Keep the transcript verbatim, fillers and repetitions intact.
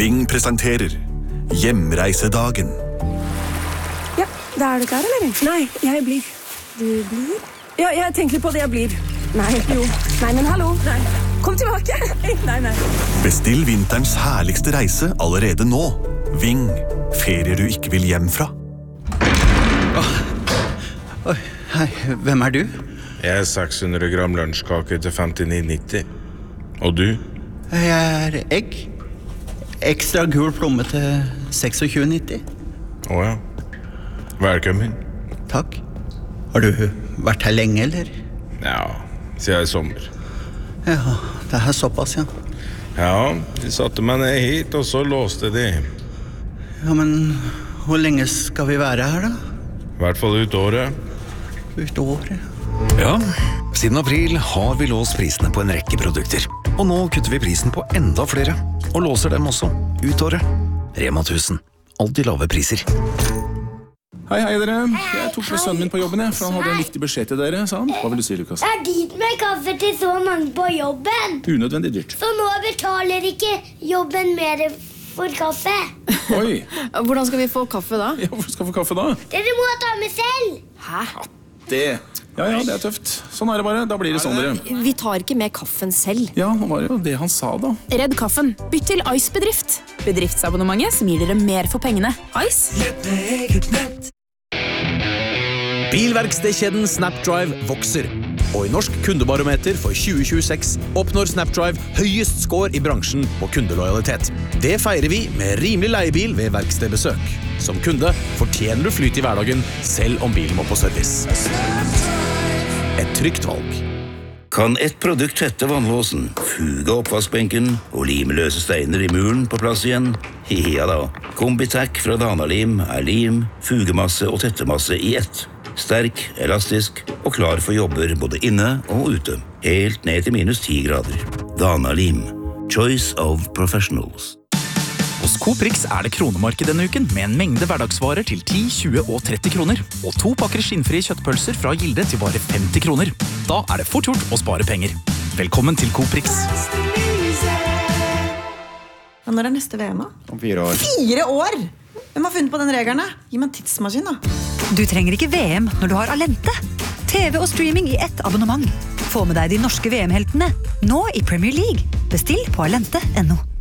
Ving presenterer Hjemreisedagen. Ja, da er du klar, eller? Nei, jeg blir. Du blir? Ja, jeg tenker på det jeg blir. Nei, jo. Nei, men hallo. Nei. Kom tilbake. Nei, nei. Bestill vinterens herligste reise allerede nå. Ving, ferier du ikke vil hjem fra. Åh. Oi, hei, hvem er du? Jeg er seks hundre gram lunsjkake til femtini nitti. Og du? Jeg er egg. Ekstra gul plomme til tjueseks nitti. Åja. Velkommen. Takk. Har du vært her lenge, eller? Ja, siden i sommer. Ja, det er såpass, ja. Ja, de satte meg ned hit, og så låste de. Ja, men hvor lenge skal vi være her, da? I hvert fall ut året. Ut året? Ja, siden april har vi låst prisene på en rekke produkter. Og nå kutter vi prisen på enda flere, og låser dem også ut året. Rema tusen. Alltid lave priser. Hei, hei dere. Jeg tok med sønnen min på jobben, jeg, for han hadde en viktig beskjed til dere, sa han. Hva vil du si, Lukas? Det er dyrt med kaffe til så mange på jobben. Unødvendig dyrt. Så nå betaler ikke jobben mer for kaffe. Oi. Hvordan skal vi få kaffe da? Ja, hvor skal vi få kaffe da? Dere må ta med selv. Hæ? Det. Ja, ja, det er tøft. Sånn er det bare. Da blir det sånn, dere. Vi tar ikke med kaffen selv. Ja, det var jo det han sa da. Redd kaffen. Bytt til Ice Bedrift. Bedriftsabonnementet som gir dere mer for pengene. Ice. Bilverkstedkjeden Snapdrive vokser. Og i Norsk kundebarometer for tjue tjueseks oppnår Snapdrive høyest score i bransjen på kundelojalitet. Det feirer vi med rimelig leiebil ved verkstedbesøk. Som kunde fortjener du flyt i hverdagen, selv om bilen må på service. Et trygt valg. Kan ett produkt tette vannlåsen, fuge oppvaskbenken og lime løse steiner i muren på plass igjen? Ja da, Kombitac fra Dana-lim er lim, fugemasse og tettemasse i ett. Sterk, elastisk og klar for jobber både inne og ute. Helt ned til minus ti grader. Dana-lim. Choice of professionals. Hos Coprix er det kronemarked denne uken med en mengde hverdagsvarer til ti, tjue og tretti kroner. Og to pakker skinnfrie kjøttpølser fra Gilde til bare femti kroner. Da er det fort gjort å spare penger. Velkommen til Coprix. Men når er neste V M da? Om fire år. Fire år? Hvem har funnet på den regelen? Gi meg en tidsmaskin da. Du trenger ikke V M når du har Alente. T V og streaming i ett abonnement. Få med deg de norske V M-heltene, nå i Premier League. Bestill på alente punktum no.